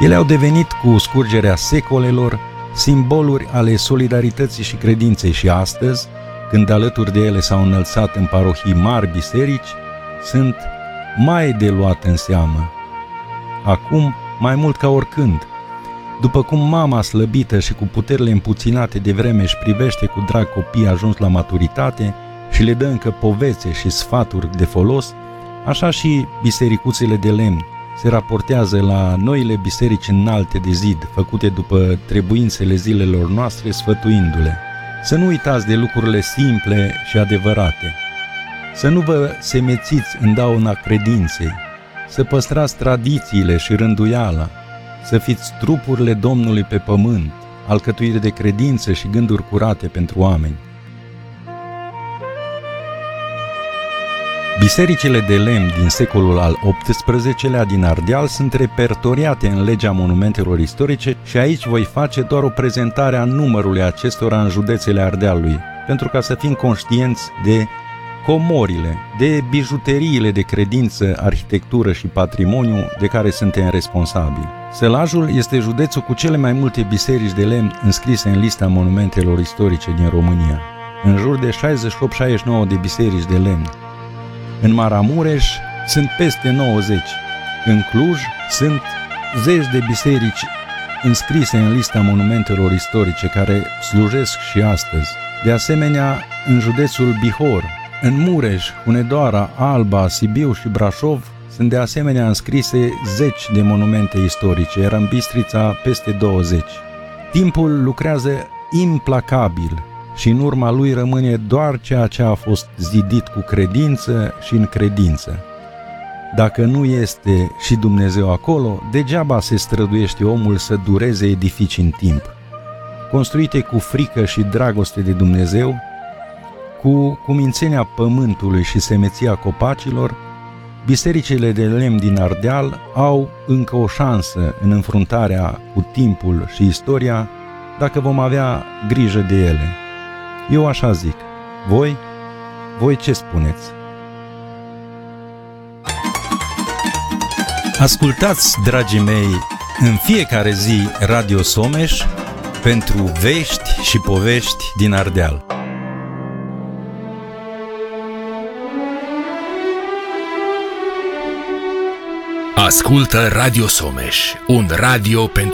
Ele au devenit cu scurgerea secolelor simboluri ale solidarității și credinței și astăzi, când alături de ele s-au înălțat în parohii mari biserici, sunt mai de luat în seamă. Acum, mai mult ca oricând, după cum mama slăbită și cu puterile împuținate de vreme își privește cu drag copiii ajuns la maturitate și le dă încă povețe și sfaturi de folos, așa și bisericuțele de lemn se raportează la noile biserici înalte de zid, făcute după trebuințele zilelor noastre, sfătuindu-le: să nu uitați de lucrurile simple și adevărate, să nu vă semețiți în dauna credinței, să păstrați tradițiile și rânduiala, să fiți trupurile Domnului pe pământ, alcătuire de credință și gânduri curate pentru oameni. Bisericile de lemn din secolul al XVIII-lea din Ardeal sunt repertoriate în legea monumentelor istorice și aici voi face doar o prezentare a numărului acestora în județele Ardealului, pentru ca să fim conștienți de comorile, de bijuteriile de credință, arhitectură și patrimoniu de care suntem responsabili. Sălajul este județul cu cele mai multe biserici de lemn înscrise în lista monumentelor istorice din România, în jur de 68-69 de biserici de lemn. În Maramureș sunt peste 90. În Cluj sunt zeci de biserici înscrise în lista monumentelor istorice care slujesc și astăzi. De asemenea, în județul Bihor, în Mureș, Hunedoara, Alba, Sibiu și Brașov sunt de asemenea înscrise zeci de monumente istorice, iar în Bistrița peste 20. Timpul lucrează implacabil și în urma lui rămâne doar ceea ce a fost zidit cu credință și în credință. Dacă nu este și Dumnezeu acolo, degeaba se străduiește omul să dureze edificii în timp. Construite cu frică și dragoste de Dumnezeu, cu cumințenia pământului și semeția copacilor, bisericile de lemn din Ardeal au încă o șansă în înfruntarea cu timpul și istoria, dacă vom avea grijă de ele. Eu așa zic. Voi ce spuneți? Ascultați, dragii mei, în fiecare zi Radio Someș pentru vești și povești din Ardeal. Ascultă Radio Someș, un radio pentru